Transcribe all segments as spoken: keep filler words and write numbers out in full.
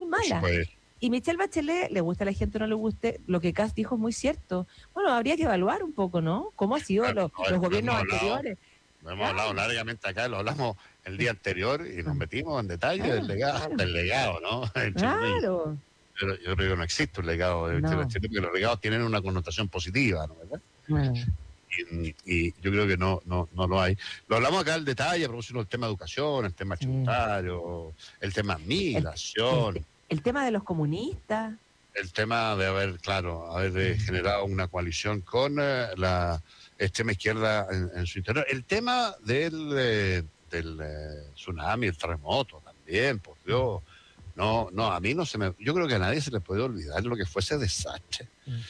mala. Pues, Y Michelle Bachelet, le gusta a la gente o no le guste, lo que Kast dijo es muy cierto. Bueno, habría que evaluar un poco, ¿no? ¿Cómo han sido claro, los, no, los lo gobiernos hemos hablado, anteriores? lo hemos hablado Claro, largamente acá, lo hablamos el día anterior y nos metimos en detalle del claro, legado, claro, del legado, ¿no? Entre comillas. claro. Pero yo creo que no existe un legado de Michelle No, Bachelet, porque los legados tienen una connotación positiva, ¿no? ¿Verdad? no. Y, y yo creo que no, no, no lo hay. Lo hablamos acá al detalle, a propósito del tema educación, el tema Sí. tributario, el tema El, migración, el, el tema de los comunistas. el tema de haber, claro, haber eh, generado una coalición con eh, la extrema izquierda en, en su interior. El tema del, eh, del eh, tsunami, el terremoto también, por Dios. No, no, a mí no se me... Yo creo que a nadie se le puede olvidar lo que fue ese desastre,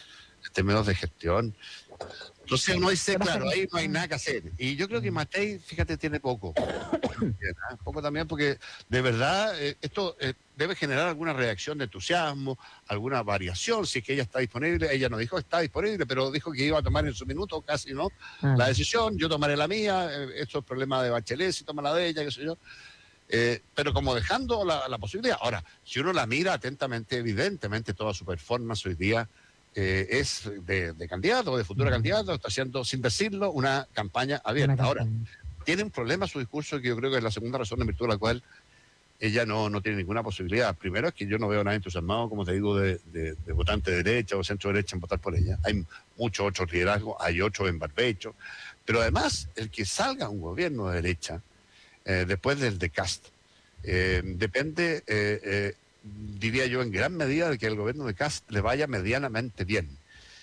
en términos de gestión. Entonces uno dice, claro, ahí no hay nada que hacer. Y yo creo que Matei, fíjate, tiene poco. Bien, ¿eh? Poco también porque de verdad eh, esto eh, debe generar alguna reacción de entusiasmo, alguna variación, si es que ella está disponible. Ella no dijo está disponible, pero dijo que iba a tomar en su minuto casi, ¿no? Ah. La decisión, yo tomaré la mía, eh, esto es problema de Bachelet, si toma la de ella, qué sé yo. Eh, pero como dejando la, la posibilidad. Ahora, si uno la mira atentamente, evidentemente toda su performance hoy día eh, es de, de candidato, de futuro candidato, está haciendo, sin decirlo, una campaña abierta. Ahora, tiene un problema su discurso que yo creo que es la segunda razón en virtud de la cual ella no, no tiene ninguna posibilidad. Primero es que yo no veo a nadie entusiasmado, como te digo, de, de, de votante de derecha o centro derecha en votar por ella. Hay muchos otros liderazgos, hay otros en barbecho, pero además el que salga un gobierno de derecha eh, después del de Kast eh, depende, eh, eh, diría yo, en gran medida de que el gobierno de Kast le vaya medianamente bien.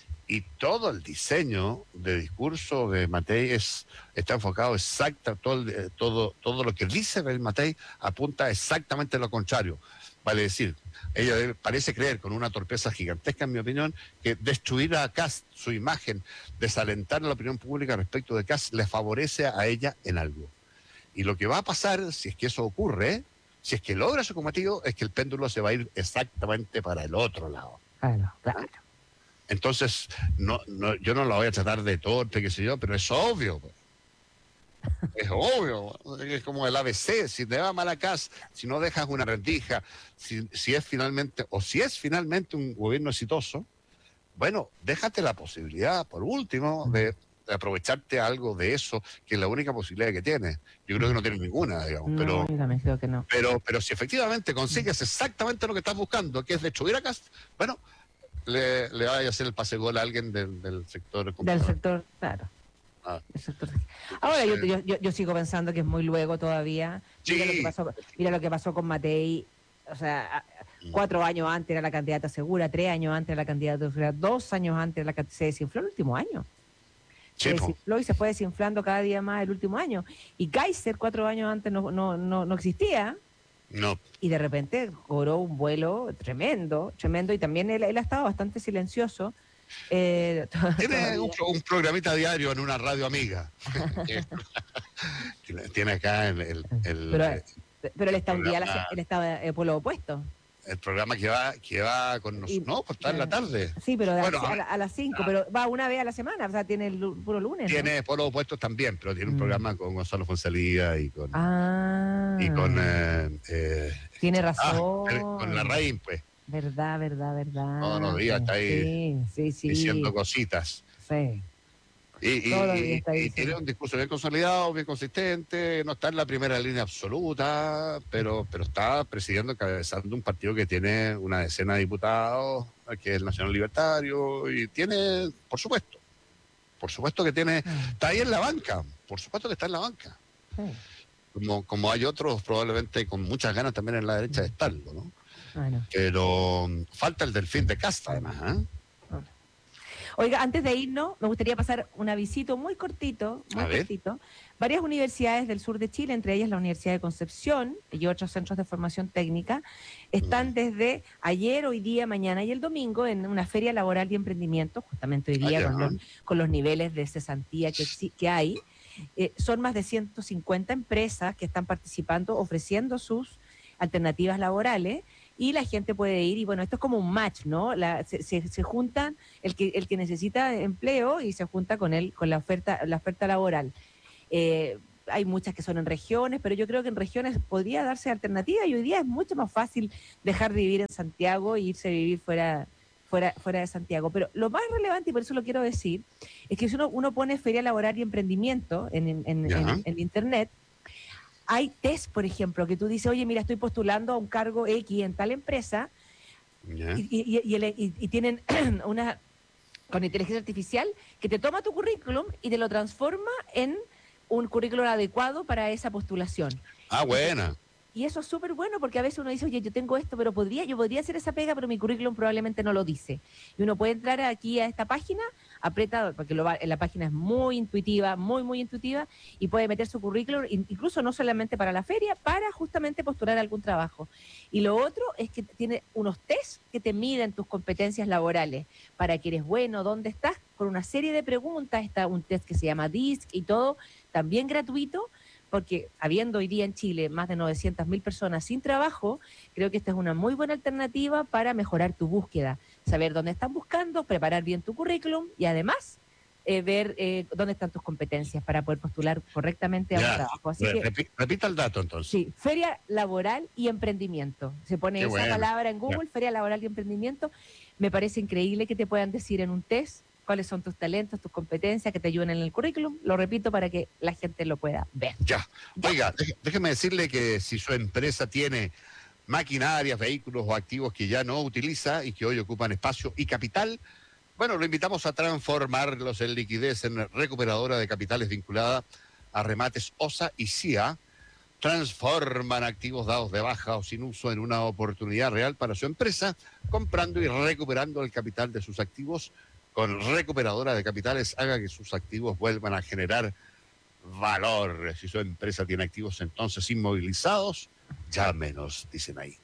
Y todo el diseño de discurso de Matei es, está enfocado exacta, todo, el- todo, todo lo que dice el Matei apunta exactamente lo contrario. Vale decir, ella debe- parece creer con una torpeza gigantesca, en mi opinión, que destruir a Kast, su imagen, desalentar a la opinión pública respecto de Kast, le favorece a ella en algo. Y lo que va a pasar, si es que eso ocurre, si es que logra su cometido, es que el péndulo se va a ir exactamente para el otro lado. Claro, claro. Entonces, no, no, yo no la voy a tratar de torpe, qué sé yo, pero es obvio. Pues. Es obvio. Es como el A B C. Si te va mal a casa, si no dejas una rendija, si, si es finalmente, o si es finalmente un gobierno exitoso, bueno, déjate la posibilidad, por último, de, de aprovecharte algo de eso, que es la única posibilidad que tienes. Yo creo que no tienes ninguna, digamos, No, pero... yo también creo que no. Pero, pero si efectivamente consigues exactamente lo que estás buscando, que es destruir a Kast, bueno, le, le vaya a hacer el pase gol a alguien del, del sector Del conservador. sector, claro. Ah, Del sector. Ahora yo, entonces, yo, yo, yo sigo pensando que es muy luego todavía. Mira lo que sí, pasó, mira lo que pasó con Matei. O sea, a- cuatro años antes era la candidata segura, tres años antes era la candidata segura, dos años antes era la candidata, se desinfló el último año. Se sí, po. desinfló y se fue desinflando cada día más el último año. Y Kaiser cuatro años antes no, no, no, no existía. No, Y de repente cobró un vuelo tremendo, tremendo, y también él, él ha estado bastante silencioso. Eh, to- tiene un, todavía. pro- un programita diario en una radio amiga. Tiene acá el, el, el, Pero, eh, pero él el está un día, a la se- programa, él está eh, por lo opuesto. el programa que va, que va con Y, nosotros. No, pues está en la eh, tarde. sí, pero a, Bueno, las- a a ver, la- a las cinco, ah, pero va una vez a la semana, o sea, tiene el lu- puro lunes, ¿no? tiene polos opuestos también, pero tiene un Mm. programa con Gonzalo Fonsalía y con Ah, y con eh, eh, tiene ah, con la razón. Raín, pues. Verdad, verdad, Todos los verdad. días está ahí Sí, sí, diciendo sí. cositas. Sí. Y, y, Todos los días y- está y tiene diciendo. un discurso bien consolidado, bien consistente, no está en la primera línea absoluta, pero, pero está presidiendo, encabezando un partido que tiene una decena de diputados, que es el Nacional Libertario, y tiene, por supuesto, por supuesto que tiene, Ah, está ahí en la banca, por supuesto que está en la banca, sí. como, como hay otros probablemente con muchas ganas también en la derecha de estarlo, ¿no? Bueno. Pero mm, falta el delfín de casta, además, ¿eh? Oiga, antes de irnos, me gustaría pasar un avisito muy cortito, muy A ver. cortito. Varias universidades del sur de Chile, entre ellas la Universidad de Concepción y otros centros de formación técnica, están desde ayer, hoy día, mañana y el domingo en una feria laboral y emprendimiento, justamente hoy Ah, día ya. con los, con los niveles de cesantía que, exi- que hay. Eh, son más de ciento cincuenta empresas que están participando, ofreciendo sus alternativas laborales, y la gente puede ir, y bueno, esto es como un match, ¿no? La, se, se, se juntan el que, el que necesita empleo y se junta con él, con la oferta, la oferta laboral. Eh, hay muchas que son en regiones, pero yo creo que en regiones podría darse alternativa y hoy día es mucho más fácil dejar de vivir en Santiago e irse a vivir fuera, fuera, fuera de Santiago. Pero lo más relevante, y por eso lo quiero decir, es que si uno, uno pone feria laboral y emprendimiento en, en, en, en, en internet, hay test, por ejemplo, que tú dices, oye, mira, estoy postulando a un cargo X en tal empresa, y, y, y, y, y tienen una, con inteligencia artificial, que te toma tu currículum y te lo transforma en un currículum adecuado para esa postulación. Ah, buena. Y eso es súper bueno porque a veces uno dice, oye, yo tengo esto, pero podría, yo podría hacer esa pega, pero mi currículum probablemente no lo dice. Y uno puede entrar aquí a esta página, aprieta, porque lo va, la página es muy intuitiva, muy, muy intuitiva, y puede meter su currículum, incluso no solamente para la feria, para justamente postular algún trabajo. Y lo otro es que tiene unos test que te miden tus competencias laborales, para que eres bueno, dónde estás, con una serie de preguntas. Está un test que se llama D I S C y todo, también gratuito, porque habiendo hoy día en Chile más de novecientas mil personas sin trabajo, creo que esta es una muy buena alternativa para mejorar tu búsqueda, saber dónde están buscando, preparar bien tu currículum y además eh, ver eh, dónde están tus competencias para poder postular correctamente a ya, un trabajo. Así re, que, repita el dato entonces. Sí, Feria Laboral y Emprendimiento. Se pone Qué esa bueno. palabra en Google, ya. Feria Laboral y Emprendimiento. Me parece increíble que te puedan decir en un test cuáles son tus talentos, tus competencias que te ayuden en el currículum. Lo repito para que la gente lo pueda ver. Ya. Oiga, déjeme decirle que si su empresa tiene maquinarias, vehículos o activos que ya no utiliza y que hoy ocupan espacio y capital, bueno, lo invitamos a transformarlos en liquidez en recuperadora de capitales vinculada a remates O S A y C I A. Transforman activos dados de baja o sin uso en una oportunidad real para su empresa, comprando y recuperando el capital de sus activos. Con recuperadora de capitales, haga que sus activos vuelvan a generar valor. Si su empresa tiene activos entonces inmovilizados, ya menos, dicen ahí.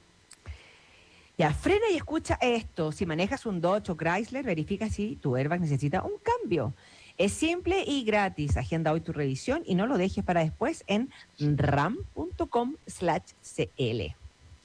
Ya, frena y escucha esto. Si manejas un Dodge o Chrysler, verifica si tu airbag necesita un cambio. Es simple y gratis. Agenda hoy tu revisión y no lo dejes para después en ram punto com slash cl.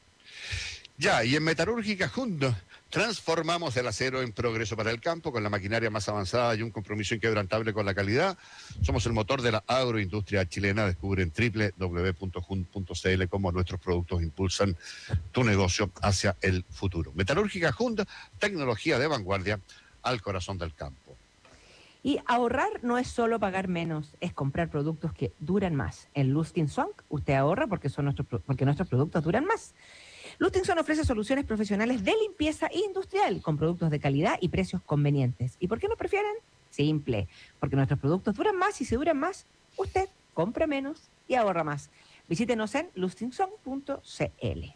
Ya, y en Metalúrgica Junto transformamos el acero en progreso para el campo con la maquinaria más avanzada y un compromiso inquebrantable con la calidad. Somos el motor de la agroindustria chilena. Descubre en doble u doble u doble u punto jun punto c l cómo nuestros productos impulsan tu negocio hacia el futuro. Metalúrgica Junto, tecnología de vanguardia al corazón del campo. Y ahorrar no es solo pagar menos, es comprar productos que duran más. En Lustin Song usted ahorra porque, son nuestros, porque nuestros productos duran más. Lustinson ofrece soluciones profesionales de limpieza industrial con productos de calidad y precios convenientes. ¿Y por qué no prefieren? Simple, porque nuestros productos duran más y si duran más, usted compra menos y ahorra más. Visítenos en lustinson punto c l.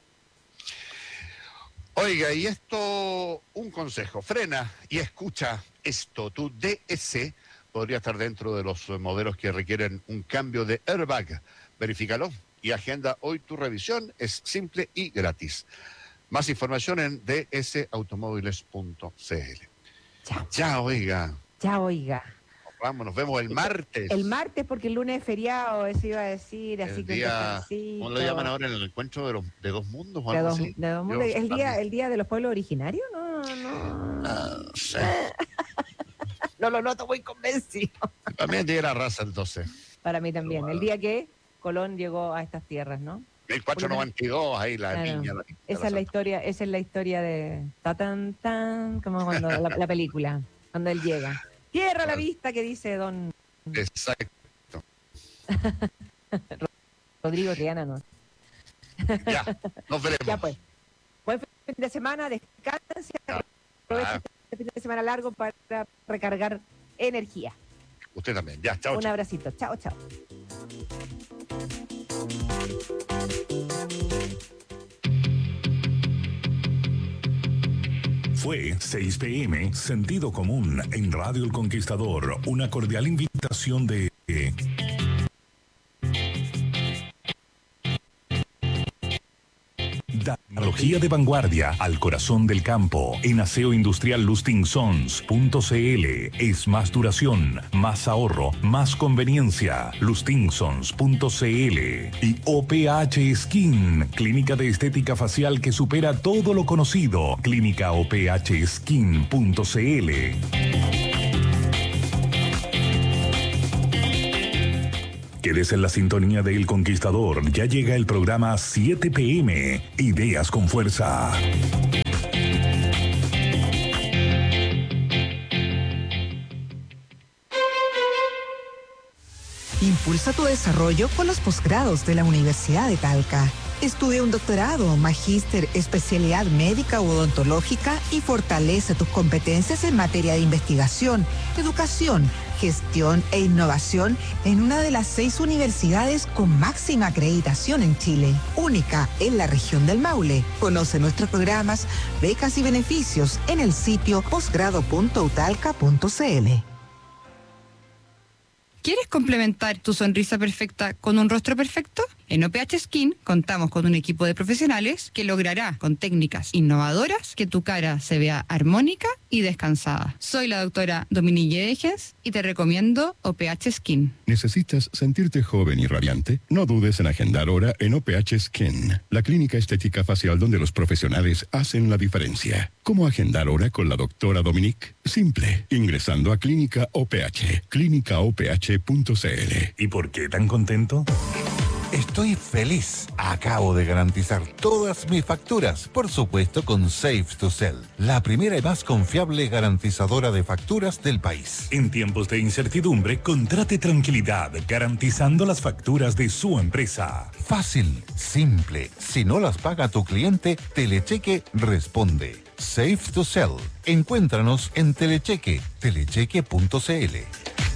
Oiga, y esto, un consejo, frena y escucha esto. Tu D S podría estar dentro de los modelos que requieren un cambio de airbag. Verifícalo. Y agenda hoy tu revisión, es simple y gratis. Más información en d s automóviles punto c l. Ya. Ya, oiga. Ya, oiga. Vamos, nos vemos el martes. El martes, porque el lunes es feriado, eso iba a decir, así el que... Día, ¿cómo lo llaman ahora? ¿En el encuentro de, los, de dos mundos o de algo dos, así? De dos mundos. ¿El día, ¿El día de los pueblos originarios? No, no. No sé. No lo noto muy convencido. También día de la raza el doce. Para mí también. El día que Colón llegó a estas tierras, ¿no? mil cuatrocientos noventa y dos, ahí la claro. niña. La, esa la es la historia, esa es la historia de ta tan tan, como cuando la, la película, cuando él llega. Tierra a la vista, que dice don Exacto. Rodrigo Triana, ¿no? Ya, nos veremos. Ya pues. Buen fin de semana, descanse, aproveche este fin de semana largo para recargar energía. Usted también. Ya, chao. Un chao. abracito. Chao, chao. Fue seis p m, Sentido Común en Radio El Conquistador. Una cordial invitación de... Tecnología de vanguardia al corazón del campo en Aseo Industrial Lustin Sons punto c l. Es más duración, más ahorro, más conveniencia. Lustin Sons punto c l. Y O P H Skin, clínica de estética facial que supera todo lo conocido. Clínica O P H Skin punto c l. Que quedes en la sintonía de El Conquistador. Ya llega el programa siete pe eme. Ideas con fuerza. Impulsa tu desarrollo con los posgrados de la Universidad de Talca. Estudia un doctorado, magíster, especialidad médica u odontológica y fortalece tus competencias en materia de investigación, educación, gestión e innovación en una de las seis universidades con máxima acreditación en Chile, única en la región del Maule. Conoce nuestros programas, becas y beneficios en el sitio posgrado punto utalca punto cl. ¿Quieres complementar tu sonrisa perfecta con un rostro perfecto? En O P H Skin contamos con un equipo de profesionales que logrará con técnicas innovadoras que tu cara se vea armónica y descansada. Soy la doctora Dominique Degens y te recomiendo O P H Skin. ¿Necesitas sentirte joven y radiante? No dudes en agendar hora en O P H Skin, la clínica estética facial donde los profesionales hacen la diferencia. ¿Cómo agendar hora con la doctora Dominique? Simple, ingresando a Clínica O P H, clínica o p h punto c l. ¿Y por qué tan contento? Estoy feliz. Acabo de garantizar todas mis facturas, por supuesto con Safe to Sell, la primera y más confiable garantizadora de facturas del país. En tiempos de incertidumbre, contrate tranquilidad garantizando las facturas de su empresa. Fácil, simple. Si no las paga tu cliente, Telecheque responde. Safe to Sell. Encuéntranos en Telecheque, telecheque punto c l.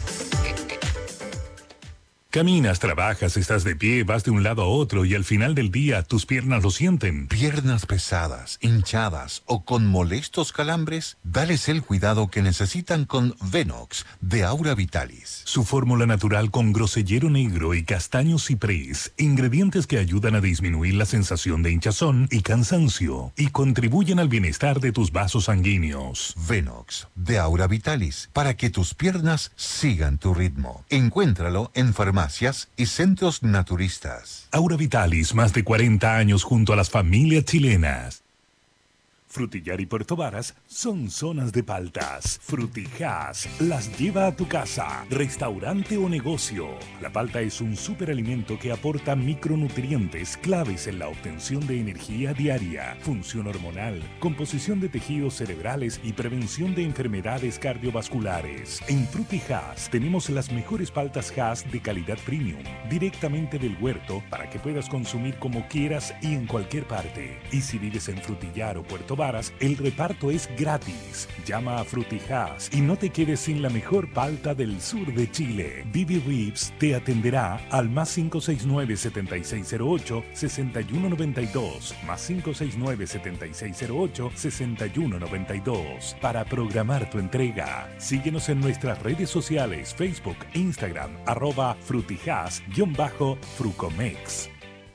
Caminas, trabajas, estás de pie, vas de un lado a otro y al final del día tus piernas lo sienten. Piernas pesadas, hinchadas o con molestos calambres, dales el cuidado que necesitan con Venox de Aura Vitalis. Su fórmula natural con grosellero negro y castaño ciprés, ingredientes que ayudan a disminuir la sensación de hinchazón y cansancio y contribuyen al bienestar de tus vasos sanguíneos. Venox de Aura Vitalis, para que tus piernas sigan tu ritmo. Encuéntralo en farmacias y centros naturistas. Aura Vitalis, más de cuarenta años junto a las familias chilenas. Frutillar y Puerto Varas son zonas de paltas. Frutijas las lleva a tu casa, restaurante o negocio. La palta es un superalimento que aporta micronutrientes claves en la obtención de energía diaria, función hormonal, composición de tejidos cerebrales y prevención de enfermedades cardiovasculares. En Frutijas tenemos las mejores paltas Hass de calidad premium, directamente del huerto para que puedas consumir como quieras y en cualquier parte. Y si vives en Frutillar o Puerto Varas, el reparto es gratis. Llama a Frutijas y no te quedes sin la mejor palta del sur de Chile. Bibi Ribs te atenderá al más cinco seis nueve, siete seis cero ocho, seis uno nueve dos, más cinco seis nueve, siete seis cero ocho, seis uno nueve dos para programar tu entrega. Síguenos en nuestras redes sociales, Facebook, Instagram, arroba frutijas-frucomex.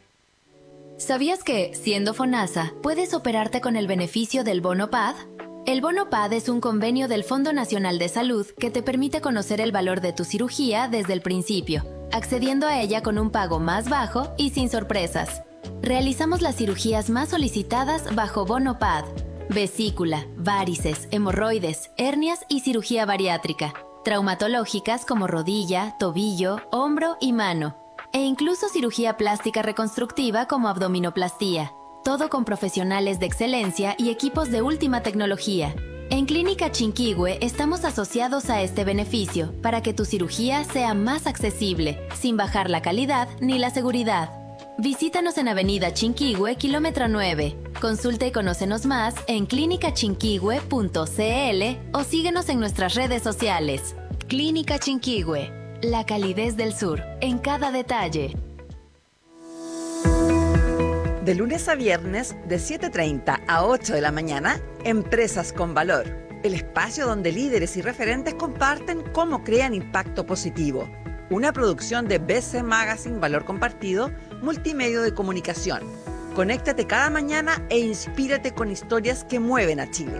¿Sabías que, siendo FONASA, puedes operarte con el beneficio del Bono P A D? El Bono P A D es un convenio del Fondo Nacional de Salud que te permite conocer el valor de tu cirugía desde el principio, accediendo a ella con un pago más bajo y sin sorpresas. Realizamos las cirugías más solicitadas bajo Bono P A D: vesícula, várices, hemorroides, hernias y cirugía bariátrica, traumatológicas como rodilla, tobillo, hombro y mano, e incluso cirugía plástica reconstructiva como abdominoplastía. Todo con profesionales de excelencia y equipos de última tecnología. En Clínica Chinquihue estamos asociados a este beneficio para que tu cirugía sea más accesible, sin bajar la calidad ni la seguridad. Visítanos en Avenida Chinquihue, kilómetro nueve. Consulta y conócenos más en clínica chinquihue punto c l o síguenos en nuestras redes sociales. Clínica Chinquihue. La calidez del sur, en cada detalle. De lunes a viernes, de siete treinta a ocho de la mañana, Empresas con Valor. El espacio donde líderes y referentes comparten cómo crean impacto positivo. Una producción de B C Magazine Valor Compartido, multimedio de comunicación. Conéctate cada mañana e inspírate con historias que mueven a Chile.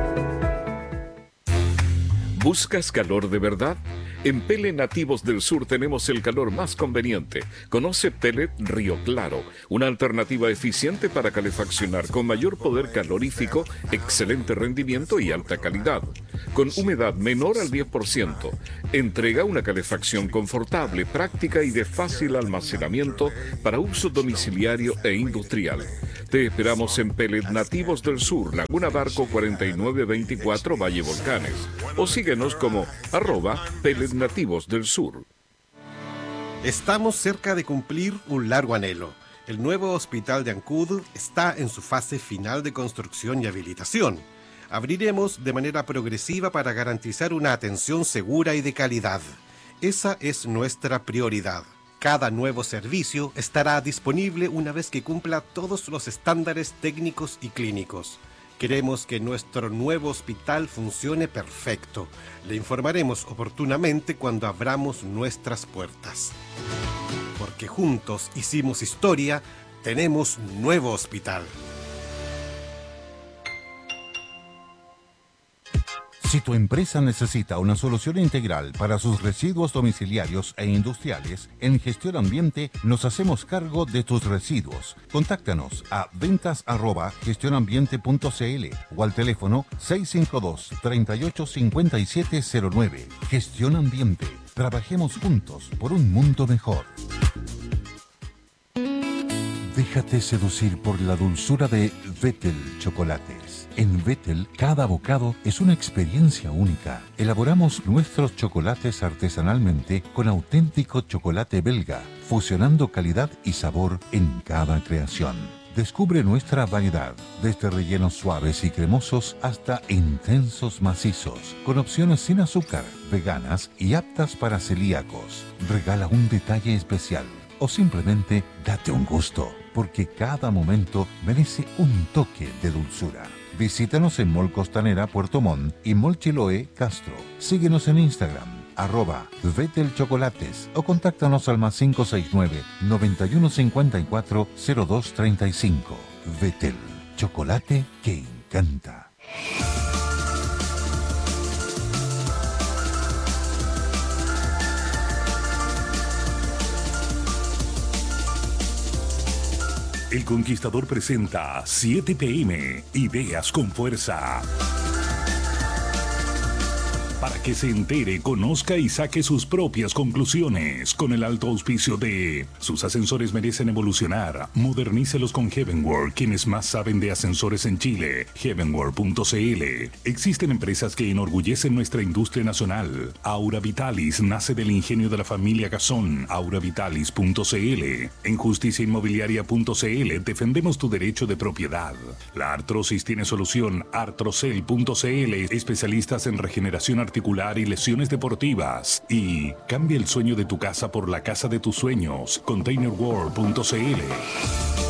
¿Buscas calor de verdad? En Pele Nativos del Sur tenemos el calor más conveniente. Conoce Pellet Río Claro, una alternativa eficiente para calefaccionar con mayor poder calorífico, excelente rendimiento y alta calidad. con humedad menor al diez por ciento. Entrega una calefacción confortable, práctica y de fácil almacenamiento para uso domiciliario e industrial. Te esperamos en Pellet Nativos del Sur, Laguna Barco cuarenta y nueve veinticuatro, Valle Volcanes. O síguenos como arroba Pellet Nativos del Sur. Estamos cerca de cumplir un largo anhelo. El nuevo hospital de Ancud está en su fase final de construcción y habilitación. Abriremos de manera progresiva para garantizar una atención segura y de calidad. Esa es nuestra prioridad. Cada nuevo servicio estará disponible una vez que cumpla todos los estándares técnicos y clínicos. Queremos que nuestro nuevo hospital funcione perfecto. Le informaremos oportunamente cuando abramos nuestras puertas. Porque juntos hicimos historia, tenemos nuevo hospital. Si tu empresa necesita una solución integral para sus residuos domiciliarios e industriales, en Gestión Ambiente nos hacemos cargo de tus residuos. Contáctanos a ventas arroba gestionambiente punto cl o al teléfono seis cinco dos, tres ocho cinco siete cero nueve. Gestión Ambiente. Trabajemos juntos por un mundo mejor. Déjate seducir por la dulzura de Vettel Chocolates. En Vettel, cada bocado es una experiencia única. Elaboramos nuestros chocolates artesanalmente con auténtico chocolate belga, fusionando calidad y sabor en cada creación. Descubre nuestra variedad, desde rellenos suaves y cremosos hasta intensos macizos, con opciones sin azúcar, veganas y aptas para celíacos. Regala un detalle especial o simplemente date un gusto, porque cada momento merece un toque de dulzura. Visítanos en Mall Costanera Puerto Montt y Mall Chiloé Castro. Síguenos en Instagram, arroba Vettel Chocolates, o contáctanos al más cinco seis nueve, nueve uno cinco cuatro, cero dos tres cinco. Vettel, chocolate que encanta. El Conquistador presenta siete pe eme, Ideas con Fuerza. Para que se entere, conozca y saque sus propias conclusiones, con el alto auspicio de sus ascensores merecen evolucionar. Modernícelos con Heavenworld, quienes más saben de ascensores en Chile. heavenworld punto cl. Existen empresas que enorgullecen nuestra industria nacional. Aura Vitalis nace del ingenio de la familia Cazón. aura vitalis punto cl. En justicia inmobiliaria punto cl defendemos tu derecho de propiedad. La artrosis tiene solución. artrocel punto cl. Especialistas en regeneración articular y lesiones deportivas. Y cambia el sueño de tu casa por la casa de tus sueños. containerworld punto cl.